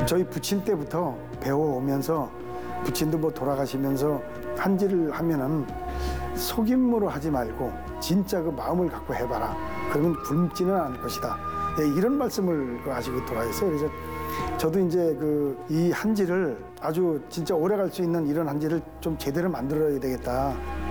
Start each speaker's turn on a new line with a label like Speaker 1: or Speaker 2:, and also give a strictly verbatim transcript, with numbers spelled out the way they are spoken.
Speaker 1: 저희 부친 때부터 배워오면서 부친도 뭐 돌아가시면서 한지를 하면은 속임무로 하지 말고 진짜 그 마음을 갖고 해봐라. 그러면 굶지는 않을 것이다. 예, 이런 말씀을 하시고 돌아가셨어요. 그래서 저도 이제 그 이 한지를 아주 진짜 오래 갈 수 있는 이런 한지를 좀 제대로 만들어야 되겠다.